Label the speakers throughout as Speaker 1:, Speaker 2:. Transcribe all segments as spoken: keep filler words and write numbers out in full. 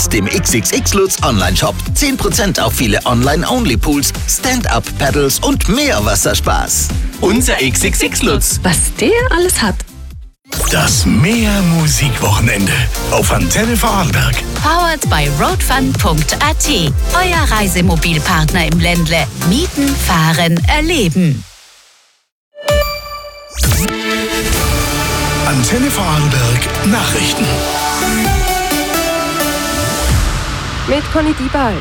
Speaker 1: Jetzt im X X X Lutz Online-Shop. zehn Prozent auf viele Online-Only-Pools, Stand-Up-Paddles und mehr Wasserspaß. Unser X X X Lutz.
Speaker 2: Was der alles hat.
Speaker 3: Das Meer-Musik-Wochenende auf Antenne Vorarlberg.
Speaker 4: Powered by roadfun punkt a t. Euer Reisemobilpartner im Ländle. Mieten, fahren, erleben.
Speaker 3: Antenne Vorarlberg Nachrichten.
Speaker 2: Mit Conny Diebald.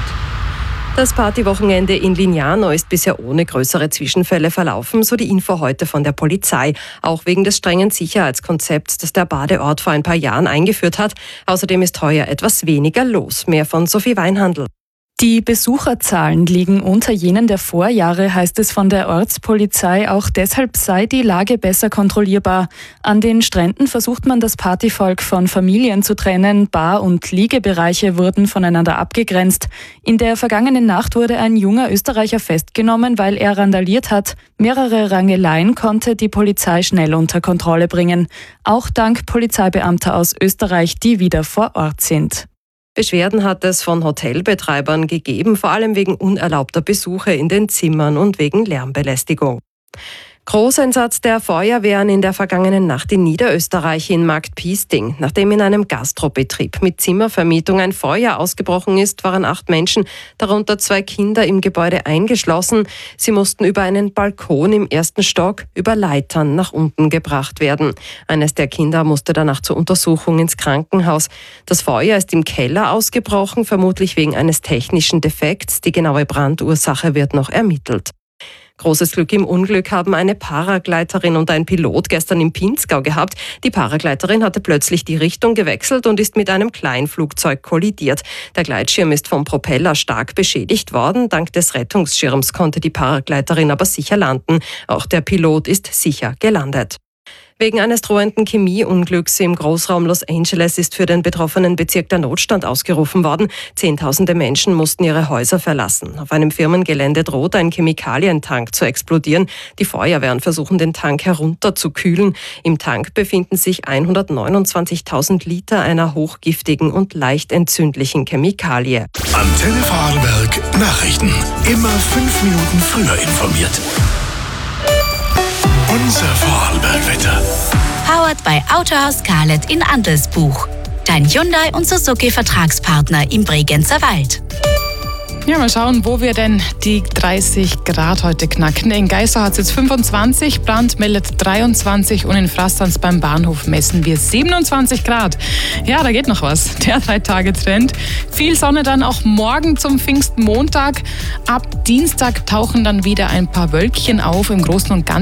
Speaker 2: Das Partywochenende in Lignano ist bisher ohne größere Zwischenfälle verlaufen, so die Info heute von der Polizei. Auch wegen des strengen Sicherheitskonzepts, das der Badeort vor ein paar Jahren eingeführt hat. Außerdem ist heuer etwas weniger los. Mehr von Sophie Weinhandl.
Speaker 5: Die Besucherzahlen liegen unter jenen der Vorjahre, heißt es von der Ortspolizei. Auch deshalb sei die Lage besser kontrollierbar. An den Stränden versucht man, das Partyvolk von Familien zu trennen. Bar- und Liegebereiche wurden voneinander abgegrenzt. In der vergangenen Nacht wurde ein junger Österreicher festgenommen, weil er randaliert hat. Mehrere Rangeleien konnte die Polizei schnell unter Kontrolle bringen. Auch dank Polizeibeamter aus Österreich, die wieder vor Ort sind.
Speaker 2: Beschwerden hat es von Hotelbetreibern gegeben, vor allem wegen unerlaubter Besuche in den Zimmern und wegen Lärmbelästigung. Großeinsatz der Feuerwehren in der vergangenen Nacht in Niederösterreich in Marktpiesting. Nachdem in einem Gastrobetrieb mit Zimmervermietung ein Feuer ausgebrochen ist, waren acht Menschen, darunter zwei Kinder, im Gebäude eingeschlossen. Sie mussten über einen Balkon im ersten Stock über Leitern nach unten gebracht werden. Eines der Kinder musste danach zur Untersuchung ins Krankenhaus. Das Feuer ist im Keller ausgebrochen, vermutlich wegen eines technischen Defekts. Die genaue Brandursache wird noch ermittelt. Großes Glück im Unglück haben eine Paragleiterin und ein Pilot gestern im Pinzgau gehabt. Die Paragleiterin hatte plötzlich die Richtung gewechselt und ist mit einem Kleinflugzeug kollidiert. Der Gleitschirm ist vom Propeller stark beschädigt worden. Dank des Rettungsschirms konnte die Paragleiterin aber sicher landen. Auch der Pilot ist sicher gelandet. Wegen eines drohenden Chemieunglücks im Großraum Los Angeles ist für den betroffenen Bezirk der Notstand ausgerufen worden. Zehntausende Menschen mussten ihre Häuser verlassen. Auf einem Firmengelände droht ein Chemikalientank zu explodieren. Die Feuerwehren versuchen, den Tank herunterzukühlen. Im Tank befinden sich hundertneunundzwanzigtausend Liter einer hochgiftigen und leicht entzündlichen Chemikalie.
Speaker 3: Antenne Vorarlberg Nachrichten. Immer fünf Minuten früher informiert. Unser Vorarlberg-Wetter.
Speaker 4: Powered by Autohaus Scarlett in Andelsbuch. Dein Hyundai und Suzuki Vertragspartner im Bregenzer Wald.
Speaker 6: Ja, mal schauen, wo wir denn die dreißig Grad heute knacken. In Geisau hat es jetzt fünfundzwanzig, Brand meldet dreiundzwanzig und in Frastanz beim Bahnhof messen wir siebenundzwanzig Grad. Ja, da geht noch was. Der Drei-Tage-Trend. Viel Sonne dann auch morgen zum Pfingstmontag. Ab Dienstag tauchen dann wieder ein paar Wölkchen auf. Im Großen und Ganzen